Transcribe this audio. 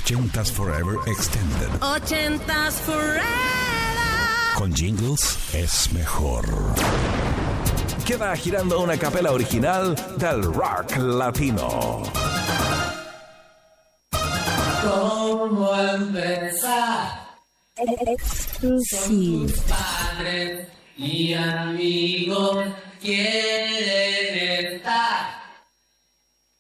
80s Forever Extended. 80s Forever. Con jingles es mejor. Queda girando una capela original del rock latino. ¿Cómo empezar? Exclusive. Sus padres y amigos quieren estar